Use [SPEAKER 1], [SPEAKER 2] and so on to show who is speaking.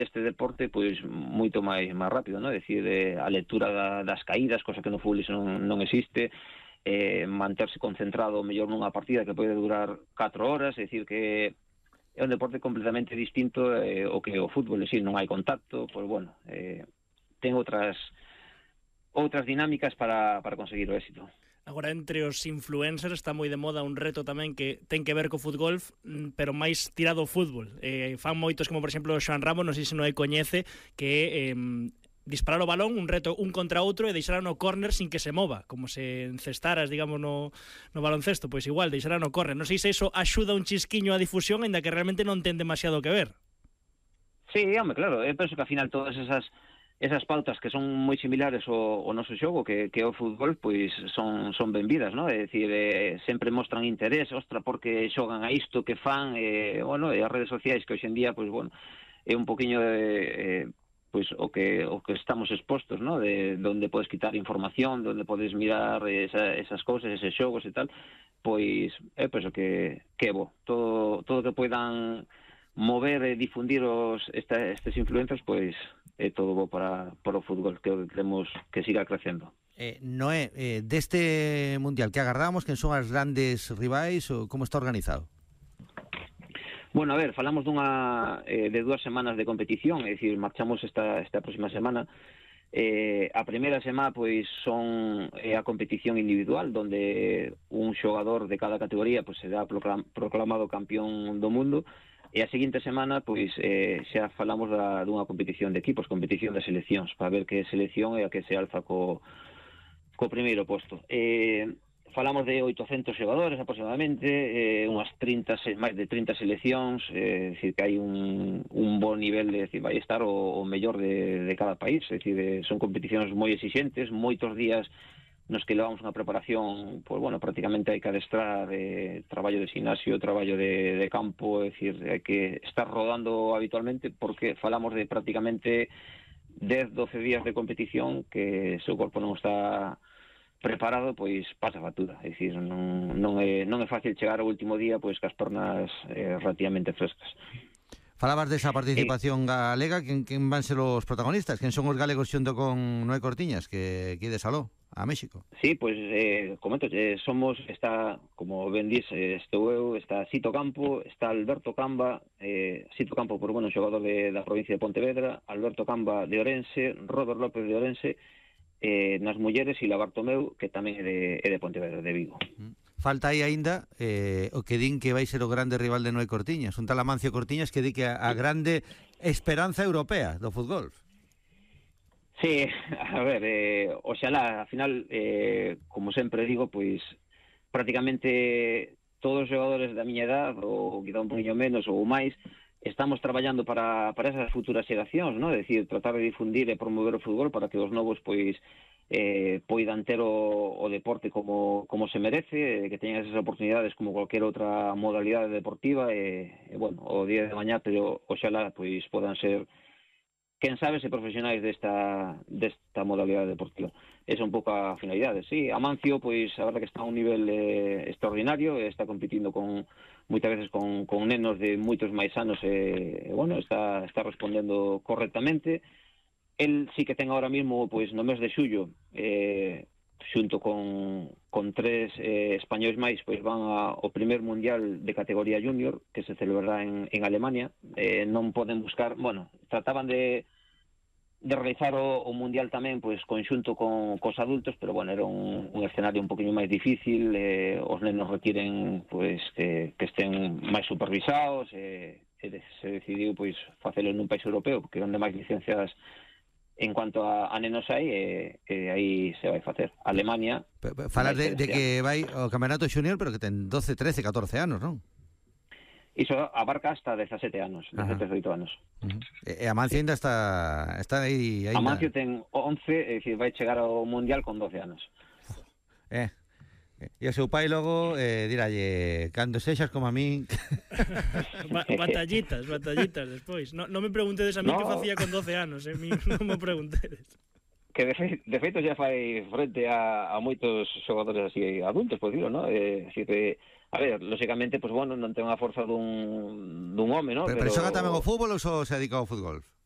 [SPEAKER 1] este deporte pois moito máis rápido, non? É dicir, a lectura das caídas, cosa que no fútbol non existe, manterse concentrado mellor nunha partida que pode durar 4 horas, é dicir que é un deporte completamente distinto ao que o fútbol, é dicir, non hai contacto, pois bueno, ten outras dinámicas para conseguir o éxito.
[SPEAKER 2] Agora, entre os influencers está moi de moda un reto tamén que ten que ver co futgolf, pero máis tirado ao fútbol. Fan moitos, como por exemplo o Xoan Ramos, non sei se non coñece, que disparar o balón, un reto un contra outro e deixar no córner sin que se mova, como se encestaras, digamos, no baloncesto, pois igual, deixar no córner. Non sei se iso axuda un chisquiño a difusión, ainda que realmente non ten demasiado que ver.
[SPEAKER 1] Sí, home, claro, eu penso que ao final todas esas pautas que son moi similares ao noso xogo, que é o fútbol, pois son benvidas, non? É dicir, sempre mostran interés, ostra, porque xogan a isto, que fan, bueno, e as redes sociais que hoxe en día, pois, bueno, é un poquinho pois o que estamos expostos, non? De onde podes quitar información, de onde podes mirar esas cousas, eses xogos e tal, pois é penso que é bo. Todo que poidan mover e difundir estes influencers, pois é todo bo para o fútbol, que queremos que siga crecendo.
[SPEAKER 3] Noé, deste mundial que agardamos, quen son as grandes rivais ou como está organizado?
[SPEAKER 1] Bueno, a ver, falamos de 2 semanas de competición, é dicir, marchamos esta próxima semana. A primeira semana pois son a competición individual, donde un xogador de cada categoría pois será proclamado campeón do mundo. E a seguinte semana, pois, xa falamos dunha competición de equipos, competición de seleccións, para ver que selección é a que se alza co primeiro posto. Falamos de 800 xogadores aproximadamente, máis de 30 seleccións, é dicir, que hai un bon nivel, é dicir, vai estar o mellor de cada país, é dicir, son competicións moi exixentes, moitos días nos que levamos unha preparación, pois, bueno, prácticamente hai que adestrar traballo de gimnasio, traballo de campo, é dicir, hai que estar rodando habitualmente, porque falamos de prácticamente 10-12 días de competición que se o corpo non está preparado, pois pasa factura, é dicir, non é fácil chegar ao último día pois cas pernas relativamente frescas.
[SPEAKER 3] Falabas desa participación galega, quen van ser os protagonistas? Quen son os galegos xunto con Noé Cortiñas, que de Saló, a México?
[SPEAKER 1] Sí, pois, comento, está, como ben dís, estou eu, está Sito Campo, está Alberto Camba, Sito Campo, por bueno, xogador da provincia de Pontevedra, Alberto Camba de Orense, Robert López de Orense, nas mulleres, Ila Bartomeu, que tamén é de Pontevedra, de Vigo.
[SPEAKER 3] Falta aí aínda o que din que vai ser o grande rival de Noé Cortiñas, un tal Amancio Cortiñas que di que a grande esperanza europea do fútbol.
[SPEAKER 1] Sí, a ver, oxalá, ao final, como sempre digo, pois prácticamente todos os xogadores da miña edad, ou quizá un poquinho menos ou máis, estamos traballando para esas futuras xeracións, non? É dicir, tratar de difundir e promover o fútbol para que os novos, pois, poidan ter o deporte como se merece, que teñan esas oportunidades como cualquier outra modalidade deportiva, bueno, o día de mañá, pero oxalá, pois, podan ser, quen sabe, se profesionais desta modalidade deportiva. Esa é un pouco a finalidade, sí. Amancio, pois, a verdade que está a un nivel extraordinario, está competindo moitas veces con nenos de moitos máis anos, bueno, está respondendo correctamente. El sí que ten ahora mismo, pois, no mes de xullo, xunto con 3 españois máis, pois van ao primer mundial de categoría junior, que se celebrará en Alemania. Non poden buscar, bueno, trataban de realizar o mundial tamén, pois, conxunto cos adultos, pero, bueno, era un escenario un poquinho máis difícil, os nenos requieren, pois, que estén máis supervisados, se decidiu, pois, facelo nun país europeo, porque é onde máis licencias en cuanto a nenos hai, aí se vai facer. Alemania...
[SPEAKER 3] Falas de que vai ao campeonato junior, pero que ten 12, 13, 14 anos, non?
[SPEAKER 1] Iso abarca hasta 17 anos, 17, 18 anos.
[SPEAKER 3] E Amancio ainda está aí...
[SPEAKER 1] Amancio ten 11, é dicir, vai chegar ao mundial con 12 anos.
[SPEAKER 3] E o seu pai logo diralle, cando sexas como a min...
[SPEAKER 2] Batallitas despois. Non me preguntedes a mí que facía con 12 anos, non me preguntedes.
[SPEAKER 1] Que de feito xa fai frente a moitos xogadores así adultos, pois digo, non? A ver, lóxicamente, pois, bueno, non ten a forza dun home, non?
[SPEAKER 3] Pero xoga tamén o fútbol ou só se dedica ao fútbol?